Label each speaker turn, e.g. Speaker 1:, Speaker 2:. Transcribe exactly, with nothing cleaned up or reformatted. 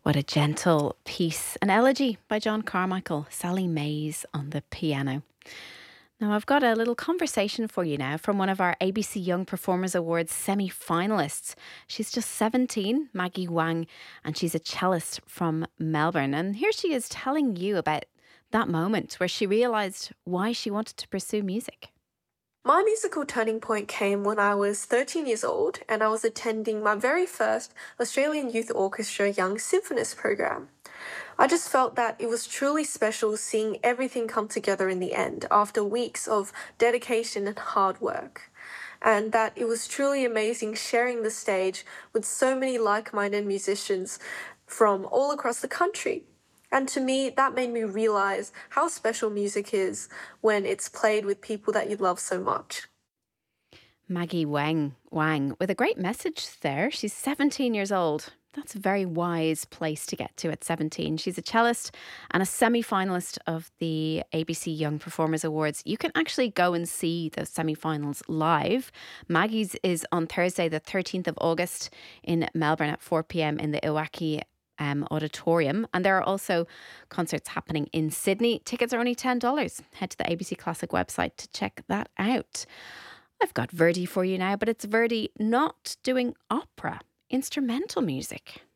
Speaker 1: What a gentle piece. An elegy by John Carmichael, Sally Mays on the piano. Now, I've got a little conversation for you now from one of our A B C Young Performers Awards semi finalists. She's just seventeen, Maggie Wang, and she's a cellist from Melbourne. And here she is telling you about that moment where she realised why she wanted to pursue music.
Speaker 2: My musical turning point came when I was thirteen years old and I was attending my very first Australian Youth Orchestra Young Symphonist program. I just felt that it was truly special seeing everything come together in the end after weeks of dedication and hard work. And that it was truly amazing sharing the stage with so many like-minded musicians from all across the country. And to me, that made me realize how special music is when it's played with people that you love so much.
Speaker 1: Maggie Wang, Wang, with a great message there. She's seventeen years old. That's a very wise place to get to at seventeen. She's a cellist and a semi-finalist of the A B C Young Performers Awards. You can actually go and see the semi-finals live. Maggie's is on Thursday, the thirteenth of August in Melbourne at four p.m. in the Iwaki Um, auditorium, and there are also concerts happening in Sydney. Tickets are only ten dollars. Head to the A B C Classic website to check that out. I've got Verdi for you now, but it's Verdi not doing opera, instrumental music.